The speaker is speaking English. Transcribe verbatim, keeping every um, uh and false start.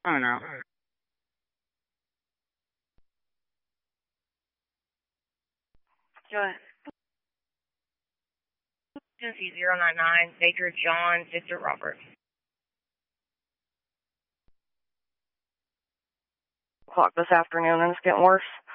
I don't know. Agency zero nine nine, Baker John, Victor Robert. Clock this afternoon and it's getting worse.